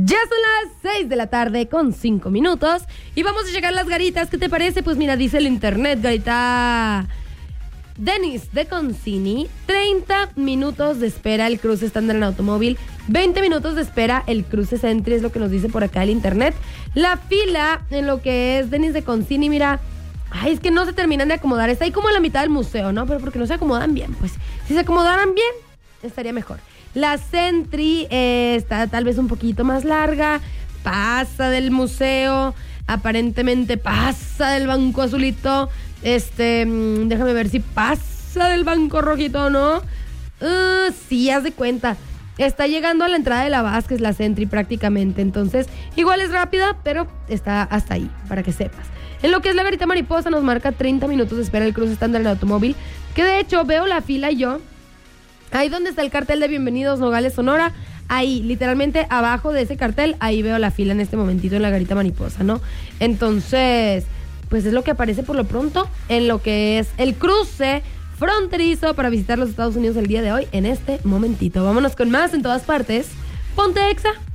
Ya son las 6 de la tarde con 5 minutos y vamos a llegar a las garitas. ¿Qué te parece? Pues mira, dice el internet, garita Denis de Concini, 30 minutos de espera el cruce estándar en automóvil, 20 minutos de espera el cruce Sentry, es lo que nos dice por acá el internet. La fila en lo que es Denis de Concini, mira, ay, es que no se terminan de acomodar, está ahí como a la mitad del museo, ¿no? Pero porque no se acomodan bien, pues si se acomodaran bien, estaría mejor. La Sentry está tal vez un poquito más larga, pasa del museo, aparentemente pasa del banco azulito, déjame ver si pasa del banco rojito o no. Sí, haz de cuenta. Está llegando a la entrada de la Vázquez, la Sentry prácticamente, entonces igual es rápida, pero está hasta ahí, para que sepas. En lo que es la garita mariposa nos marca 30 minutos de espera el cruce estándar en automóvil, que de hecho veo la fila yo. Ahí donde está el cartel de Bienvenidos Nogales, Sonora, ahí, literalmente abajo de ese cartel, ahí veo la fila en este momentito en la garita mariposa, ¿no? Entonces, pues es lo que aparece por lo pronto en lo que es el cruce fronterizo para visitar los Estados Unidos el día de hoy en este momentito. Vámonos con más en todas partes. Ponte Exa.